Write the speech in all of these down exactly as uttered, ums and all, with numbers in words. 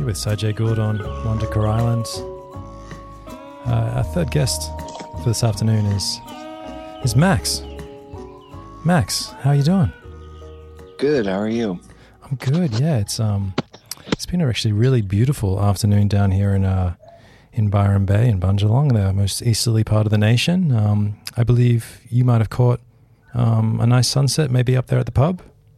You're with Sajay Gould on Wandaka Island. Uh, our third guest for this afternoon is is Max. Max, how are you doing? Good. How are you? I'm good. Yeah, it's um, it's been a actually really beautiful afternoon down here in uh, in Byron Bay in Bundjalung, the most easterly part of the nation. Um, I believe you might have caught um, a nice sunset, maybe up there at the pub.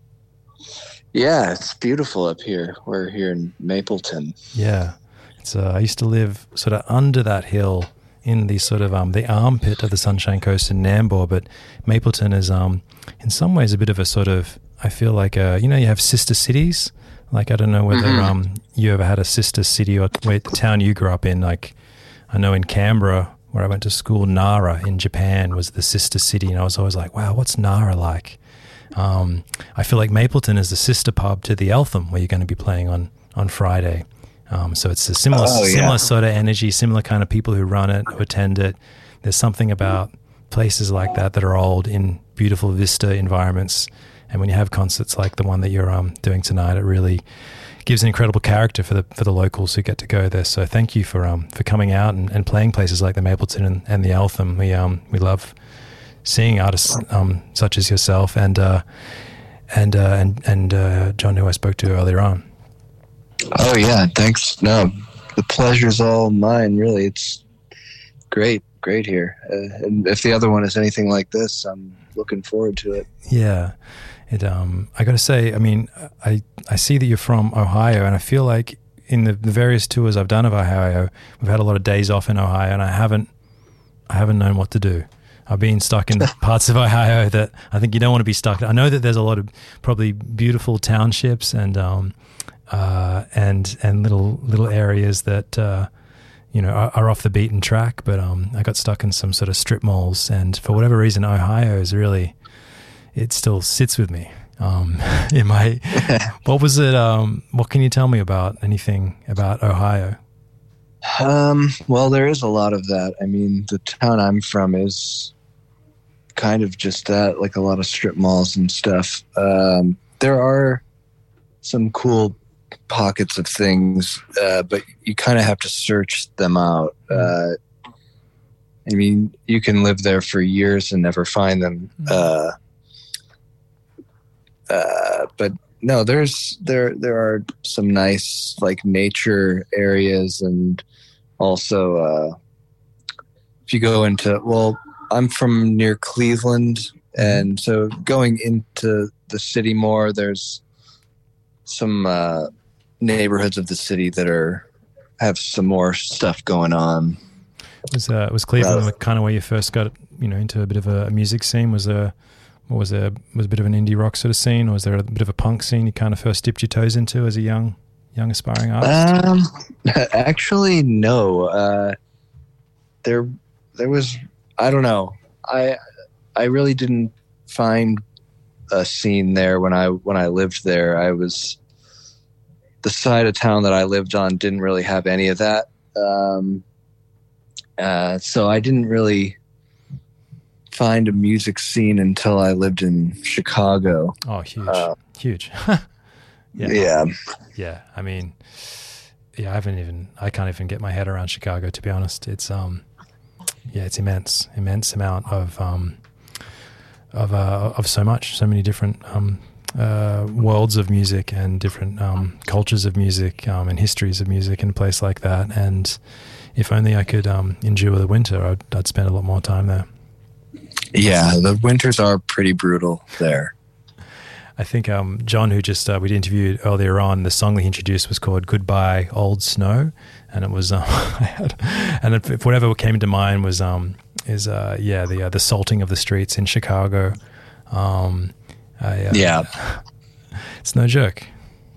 Yeah, it's beautiful up here. We're here in Mapleton. Yeah, it's. Uh, I used to live sort of under that hill in the sort of um, the armpit of the Sunshine Coast in Nambour, but Mapleton is um, in some ways a bit of a sort of, I feel like, a, you know, you have sister cities. Like, I don't know whether mm-hmm. um, you ever had a sister city or where the town you grew up in. Like, I know in Canberra, where I went to school, Nara in Japan was the sister city, and I was always like, wow, what's Nara like? Um, I feel like Mapleton is the sister pub to the Eltham, where you're going to be playing on, on Friday. Um, so it's a similar oh, yeah. similar sort of energy, similar kind of people who run it, who attend it. There's something about places like that that are old in beautiful vista environments. And when you have concerts like the one that you're um, doing tonight, it really gives an incredible character for the for the locals who get to go there. So thank you for um for coming out and, and playing places like the Mapleton and, and the Eltham. We um we love seeing artists um such as yourself and uh, and uh, and and uh, John, who I spoke to earlier on. Oh yeah, thanks. No, the pleasure's all mine. Really, it's great, great here. Uh, and if the other one is anything like this, I'm looking forward to it. Yeah. It, um, I got to say, I mean, I, I see that you're from Ohio, and I feel like in the, the various tours I've done of Ohio, we've had a lot of days off in Ohio, and I haven't, I haven't known what to do. I've been stuck in parts of Ohio that I think you don't want to be stuck. I know that there's a lot of probably beautiful townships and, um, uh, and, and little, little areas that, uh, you know, are, are off the beaten track, but, um, I got stuck in some sort of strip malls, and for whatever reason, Ohio is really, it still sits with me. Um, in my, what was it? Um, what can you tell me about anything about Ohio? Um, well, there is a lot of that. I mean, the town I'm from is kind of just that, like a lot of strip malls and stuff. Um, there are some cool pockets of things, uh, but you kind of have to search them out. Uh, I mean, you can live there for years and never find them. Uh, Uh, but no, there's there there are some nice like nature areas, and also uh, if you go into well, I'm from near Cleveland, and so going into the city more, there's some uh, neighborhoods of the city that are have some more stuff going on. Was uh, was Cleveland uh, kind of where you first got you know into a bit of a music scene? Was there Or was there was a bit of an indie rock sort of scene, or was there a bit of a punk scene you kind of first dipped your toes into as a young, young aspiring artist? Um, actually, no. Uh, there, there was. I don't know. I, I really didn't find a scene there when I when I lived there. I was the side of town that I lived on didn't really have any of that. Um, uh, so I didn't really find a music scene until I lived in Chicago. Oh, huge, uh, huge. yeah. yeah. Yeah. I mean, yeah, I haven't even, I can't even get my head around Chicago, to be honest. It's, um, yeah, it's immense, immense amount of, um, of, uh, of so much, so many different, um, uh, worlds of music and different, um, cultures of music, um, and histories of music in a place like that. And if only I could, um, endure the winter, I'd, I'd spend a lot more time there. Yeah, the winters are pretty brutal there. I think um, John, who just uh, we'd interviewed earlier on, the song that he introduced was called "Goodbye Old Snow," and it was, um, I had, and if whatever came into mind was, um, is uh, yeah, the uh, the salting of the streets in Chicago. Um, I, uh, yeah, it's no joke.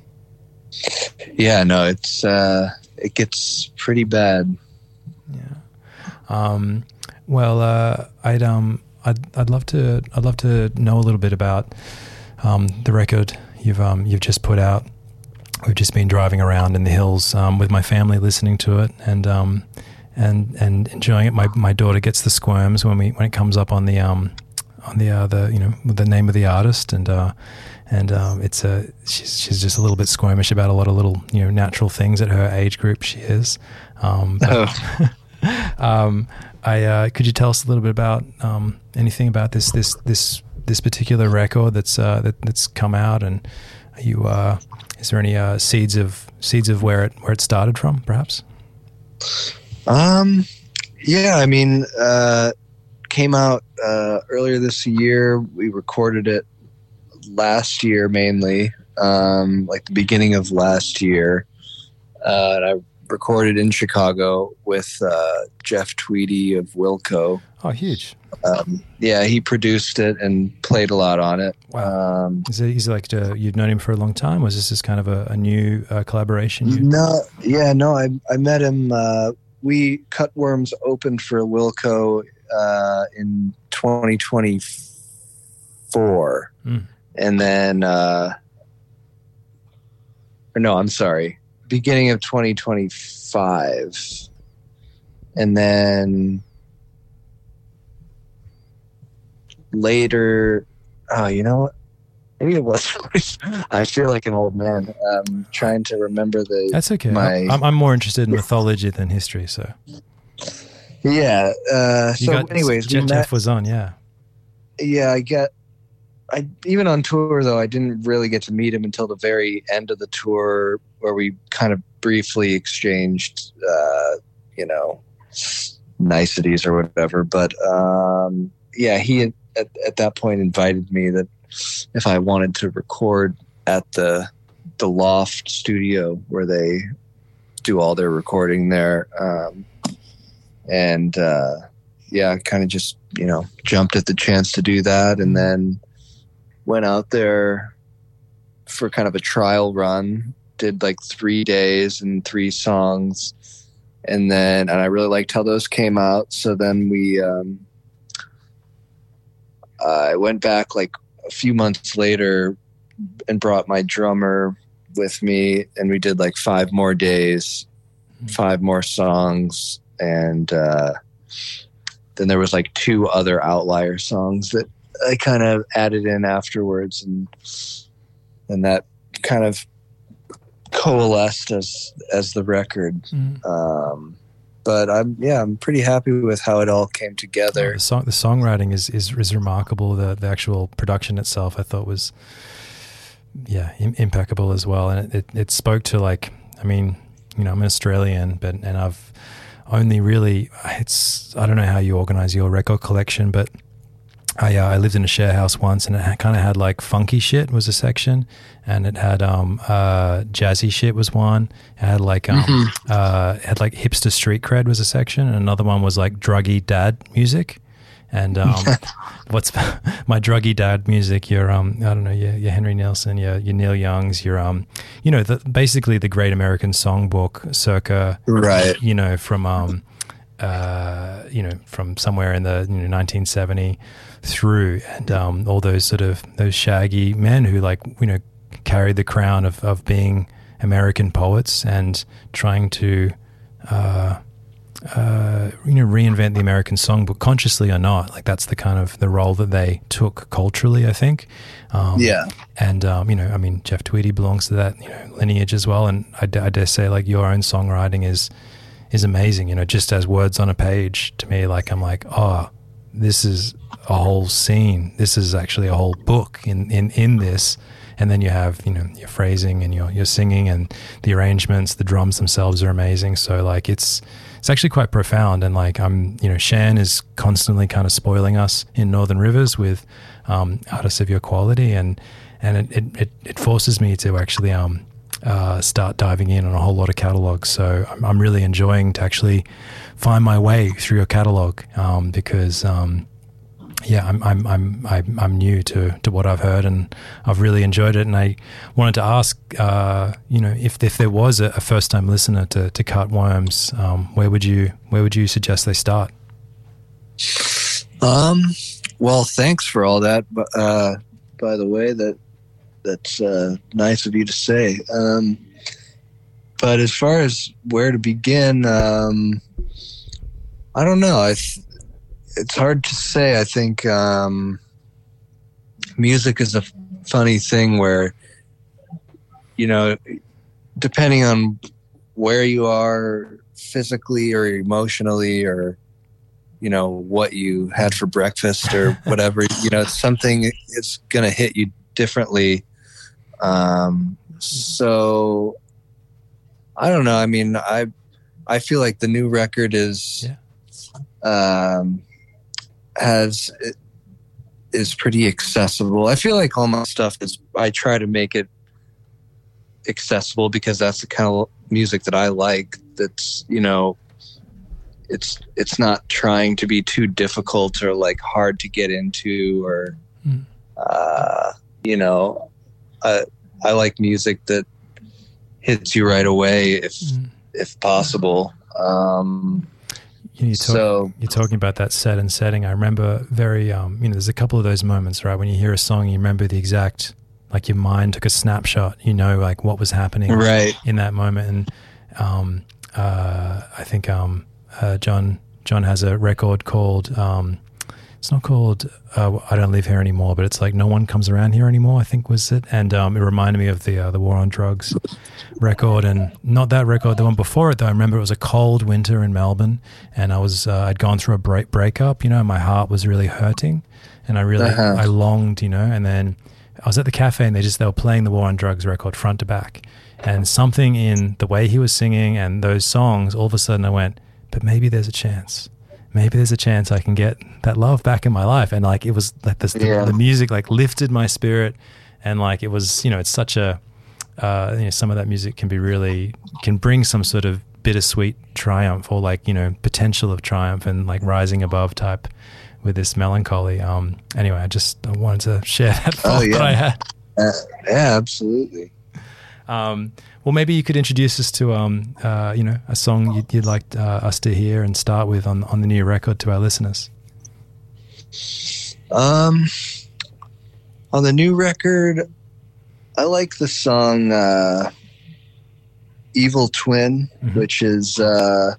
Yeah, no, it's uh, it gets pretty bad. Yeah. Um, well, uh, I'd um. I'd I'd love to I'd love to know a little bit about um, the record you've um, you've just put out. We've just been driving around in the hills um, with my family, listening to it and um, and and enjoying it. My my daughter gets the squirms when we when it comes up on the um on the uh, the you know the name of the artist and uh, and um, it's a she's she's just a little bit squeamish about a lot of little you know natural things at her age group. She is. Um, but, oh. um, I uh, could you tell us a little bit about um, anything about this this this this particular record that's uh, that, that's come out, and are you uh, is there any uh, seeds of seeds of where it where it started from, perhaps? Um, yeah, I mean, uh, came out uh, earlier this year. We recorded it last year mainly, um, like the beginning of last year. Uh, and I recorded in Chicago with uh, Jeff Tweedy of Wilco. Oh, huge. Um, yeah, he produced it and played a lot on it. Wow. Um, is it, is it like uh, you've known him for a long time? Was this just kind of a, a new uh, collaboration? You- no, yeah, no, I, I met him. Uh, we Cutworms opened for Wilco uh, in twenty twenty-four. Mm. And then, uh, or no, I'm sorry, beginning of twenty twenty-five. And then later, oh, you know what? Maybe it was. I feel like an old man. I'm trying to remember the. That's okay. My, I'm, I'm more interested in mythology than history, so. Yeah. Uh, so, got, anyways, Jeff, met, Jeff was on, yeah. Yeah, I get. I even on tour though, I didn't really get to meet him until the very end of the tour, where we kind of briefly exchanged, uh, you know, niceties or whatever. But um, yeah, he had, at at that point invited me that if I wanted to record at the the Loft studio where they do all their recording there, um, and uh, yeah, kind of just you know jumped at the chance to do that, and then went out there for kind of a trial run, did like three days and three songs. And then, and I really liked how those came out. So then we, um, I went back like a few months later and brought my drummer with me, and we did like five more days, five more songs. And, uh, then there was like two other outlier songs that I kind of added in afterwards, and and that kind of coalesced as as the record. Mm. Um, but I'm yeah, I'm pretty happy with how it all came together. Oh, the song, the songwriting is is, is remarkable. The the actual production itself, I thought was yeah im- impeccable as well, and it, it it spoke to like I mean you know I'm an Australian, but and I've only really it's I don't know how you organize your record collection, but I, uh, I lived in a share house once, and it kind of had like funky shit was a section, and it had um uh jazzy shit was one. It had like um mm-hmm. uh it had like hipster street cred was a section, and another one was like druggy dad music. And um what's my druggy dad music? Your um I don't know your your Henry Nelson, your your Neil Young's, your um you know the basically the Great American Songbook circa right you know from um uh you know from somewhere in the you know nineteen seventy through, and um, all those sort of those shaggy men who like you know carried the crown of, of being American poets and trying to uh, uh, you know reinvent the American songbook, consciously or not. Like that's the kind of the role that they took culturally, I think. Um, yeah, and um, you know, I mean, Jeff Tweedy belongs to that you know lineage as well, and I, I dare say like your own songwriting is is amazing. You know, just as words on a page to me, like I'm like, oh, this is a whole scene. This is actually a whole book in, in, in this. And then you have, you know, your phrasing and your, your singing and the arrangements, the drums themselves are amazing. So like it's, it's actually quite profound. And like I'm, you know, Shan is constantly kind of spoiling us in Northern Rivers with um, artists of your quality. And, and it, it, it, it forces me to actually um, uh, start diving in on a whole lot of catalogs. So I'm, I'm really enjoying to actually find my way through your catalog um, because, um, yeah, I'm I'm I'm I'm I'm new to, to what I've heard, and I've really enjoyed it. And I wanted to ask, uh, you know, if if there was a, a first time listener to to Cutworms, um, where would you where would you suggest they start? Um, well, thanks for all that. But uh, by the way, that that's uh, nice of you to say. Um, but as far as where to begin, um, I don't know. I. Th- It's hard to say. I think um, music is a funny thing where, you know, depending on where you are physically or emotionally, or, you know, what you had for breakfast or whatever, you know, something is going to hit you differently. Um, so I don't know. I mean, I, I feel like the new record is, yeah. um, has, is pretty accessible. I feel like all my stuff is, I try to make it accessible because that's the kind of music that I like. That's, you know, it's, it's not trying to be too difficult or like hard to get into, or, mm. uh, you know, I, I like music that hits you right away if, mm. if possible. Um, You're, talk, so, you're talking about that set and setting. I remember very, um, you know, there's a couple of those moments, right? When you hear a song, you remember the exact, like your mind took a snapshot, you know, like what was happening right. in that moment. And um, uh, I think um, uh, John John has a record called, um, it's not called uh, I Don't Live Here Anymore, but it's like No One Comes Around Here Anymore, I think was it. And um, it reminded me of the uh, the War on Drugs record, and not that record, the one before it though. I remember it was a cold winter in Melbourne, and I was uh, I'd gone through a break breakup, you know, my heart was really hurting, and I really uh-huh. I longed, you know, and then I was at the cafe and they just they were playing the War on Drugs record front to back, and something in the way he was singing and those songs, all of a sudden I went, but maybe there's a chance. Maybe there's a chance I can get that love back in my life. And like, it was like this, yeah. the, the music like lifted my spirit, and like, it was, you know, it's such a, uh, you know, some of that music can be really, can bring some sort of bittersweet triumph, or like, you know, potential of triumph and like rising above type with this melancholy. Um, anyway, I just I wanted to share that thought oh, yeah. that I had. Uh, yeah, absolutely. Um, well, maybe you could introduce us to, um, uh, you know, a song you'd, you'd like uh, us to hear and start with on on the new record to our listeners. Um, on the new record, I like the song uh, "Evil Twin," mm-hmm. which is, uh,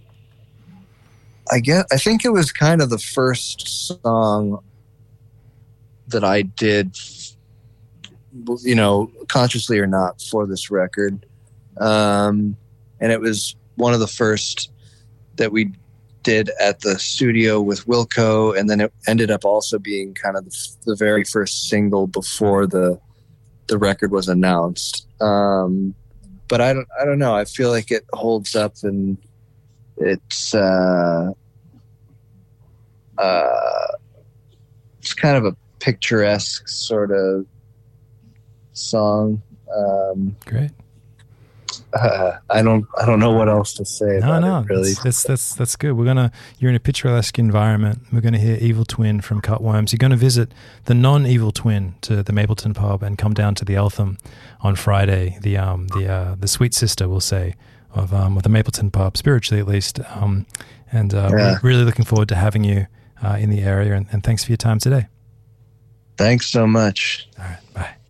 I get, I think it was kind of the first song that I did, you know, consciously or not, for this record. Um, and it was one of the first that we did at the studio with Wilco. And then it ended up also being kind of the, the very first single before the, the record was announced. Um, but I don't, I don't know. I feel like it holds up, and it's, uh, uh, it's kind of a picturesque sort of song. Um, Great. Uh, I don't. I don't know what else to say. No, about no, it, really. That's, that's that's that's good. We're gonna. You're in a picturesque environment. We're gonna hear "Evil Twin" from Cutworms. You're gonna visit the non-Evil Twin to the Mapleton pub and come down to the Eltham on Friday. The um the uh, the sweet sister, we'll say, of um of the Mapleton pub, spiritually at least. Um, and uh, yeah. we're really looking forward to having you uh, in the area. And, and thanks for your time today. Thanks so much. All right. Bye.